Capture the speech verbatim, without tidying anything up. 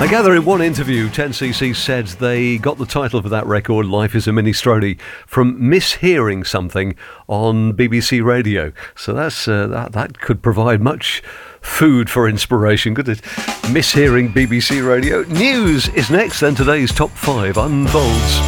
I gather in one interview, ten C C said they got the title for that record, Life is a Minestrone, from mishearing something on B B C Radio. So that's uh, that, that could provide much food for inspiration, could it? Mishearing B B C Radio. News is next, then today's top five unfolds.